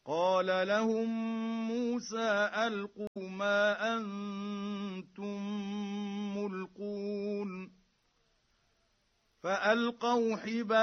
قال لهم موسى ألقوا ما أنتم ملقون فألقوا حبالهم